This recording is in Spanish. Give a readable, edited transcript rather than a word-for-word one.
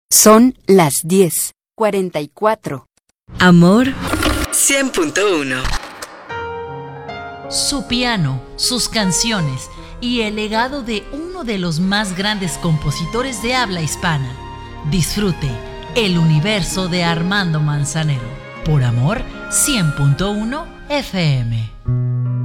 Son las 10:44. Amor 100.1. Su piano, sus canciones y el legado de uno de los más grandes compositores de habla hispana. Disfrute el universo de Armando Manzanero por Amor 100.1 FM.